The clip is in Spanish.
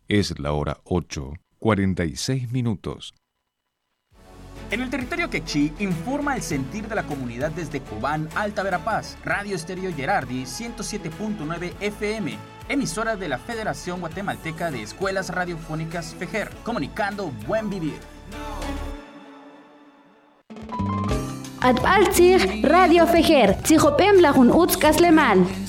Es la hora 8:46. En el territorio quechí informa el sentir de la comunidad desde Cobán, Alta Verapaz, Radio Estéreo Gerardi 107.9 FM, emisora de la Federación Guatemalteca de Escuelas Radiofónicas FEGER, comunicando buen vivir. Adbaltzig Radio FEGER, Tzijopem Lajun Utzkaslemal.